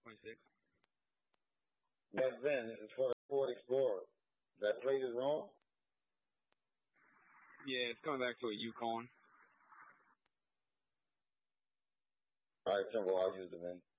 26. Back then, as far as Ford Explorer, that plate is wrong? Yeah, it's coming back to a Yukon. All right, Timbo, I'll use it then.